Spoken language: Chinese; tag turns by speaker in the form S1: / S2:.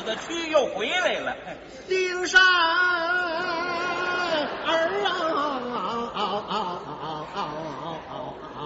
S1: 子蛆又回来了。
S2: 丁山儿啊！